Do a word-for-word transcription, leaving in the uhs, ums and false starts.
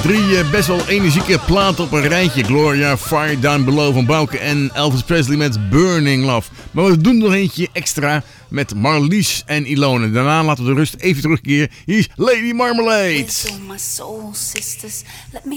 Drie uh, best wel energieke platen op een rijtje. Gloria, Fire Down Below van Bauke en Elvis Presley met Burning Love. Maar we doen nog eentje extra met Marlies en Ilona. Daarna laten we de rust even terugkeren. Hier is Lady Marmalade.